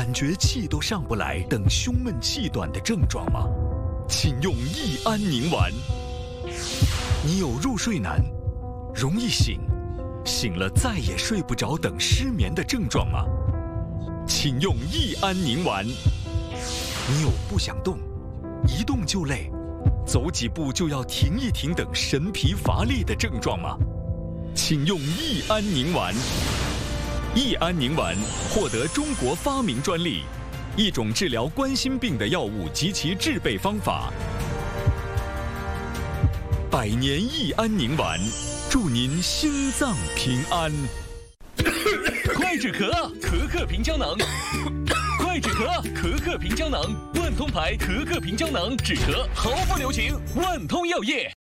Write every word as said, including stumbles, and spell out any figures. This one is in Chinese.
感觉气都上不来等胸闷气短的症状吗？请用益安宁丸。你有入睡难、容易醒、醒了再也睡不着等失眠的症状吗？请用益安宁丸。你有不想动、一动就累、走几步就要停一停等神疲乏力的症状吗？请用益安宁丸。益安宁丸获得中国发明专利，一种治疗冠心病的药物及其制备方法。百年益安宁丸，祝您心脏平安。 快止咳，咳咳平胶囊。快止咳，咳咳平胶囊。万通牌咳咳平胶囊，止咳毫不留情。万通药业。